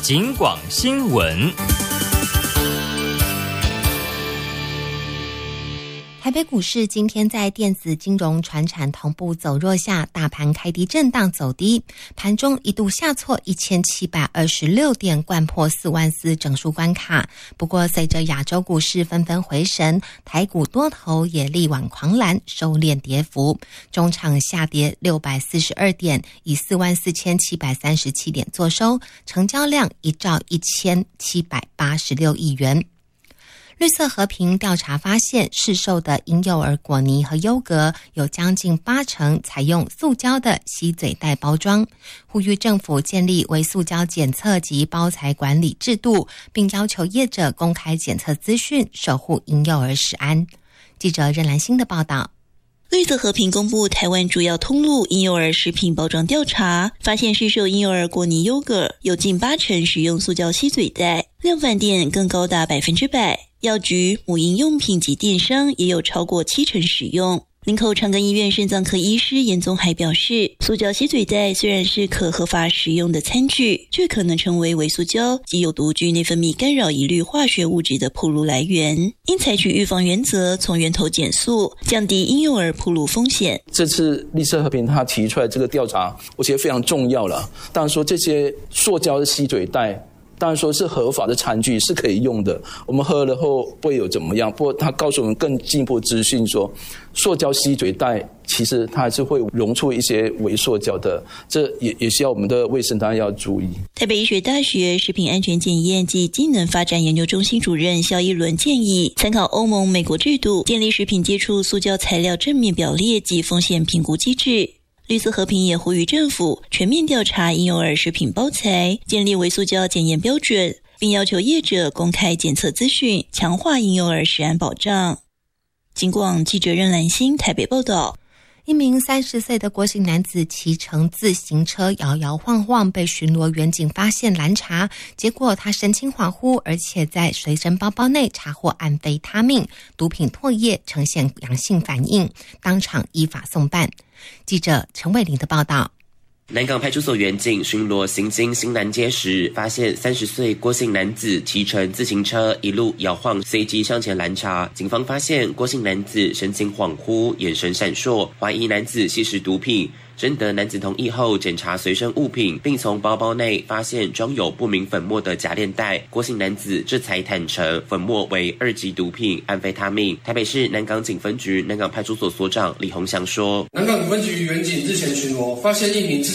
警广新闻。 台北股市今天在电子金融传产同步走弱下，大盘开低震荡走低，盘中一度下挫1726点，掼破44000整数关卡。不过随着亚洲股市纷纷回神，台股多头也力挽狂澜，收敛跌幅，中场下跌642点，以44737点作收，成交量1兆1786亿元。绿色和平调查发现，市售的婴幼儿果泥和优格有将近80%采用塑胶的吸嘴袋包装，呼吁政府建立微塑胶检测及包材管理制度，并要求业者公开检测资讯，守护婴幼儿食安。记者任兰欣的报道。 绿色和平公布台湾主要通路婴幼儿食品包装调查，发现市售婴幼儿果泥优格有近80%使用塑胶吸嘴袋，量贩店更高达100%，药局、母婴用品及电商也有超过70%使用。林口长庚医院肾脏科医师严宗海表示，塑胶吸嘴袋虽然是可合法使用的餐具，却可能成为微塑胶及有独具内分泌干扰一律化学物质的暴露来源，应采取预防原则，从源头减塑，降低婴幼儿暴露风险。 这次绿色和平他提出来这个调查，我觉得非常重要了。当然说这些塑胶的吸嘴袋，当然说是合法的餐具是可以用的，我们喝了后不会有怎么样。不过他告诉我们更进一步资讯说，塑胶吸嘴袋其实它还是会溶出一些微塑胶的，这也需要我们的卫生当然要注意。 台北医学大学食品安全检验及机能发展研究中心主任肖一伦建议，参考欧盟、美国制度，建立食品接触塑胶材料正面表列及风险评估机制。绿色和平也呼吁政府全面调查婴幼儿食品包材，建立微塑胶检验标准，并要求业者公开检测资讯，强化婴幼儿食安保障。警广记者任兰欣台北报道。 一名30岁的郭姓男子骑乘自行车摇摇晃晃，被巡逻员警发现拦查，结果他神情恍惚，而且在随身包包内查获安非他命毒品唾液，呈现阳性反应，当场依法送办。记者陈伟玲的报道。 南港派出所员警巡逻行经新南街时，发现30岁郭姓男子骑乘自行车一路摇晃，随即上前拦查。警方发现郭姓男子神情恍惚，眼神闪烁，怀疑男子吸食毒品。征得男子同意后，检查随身物品，并从包包内发现装有不明粉末的夹链袋。郭姓男子这才坦承粉末为2级毒品安非他命。台北市南港警分局南港派出所所长李宏祥说：“ 南港分局员警日前巡逻，发现一名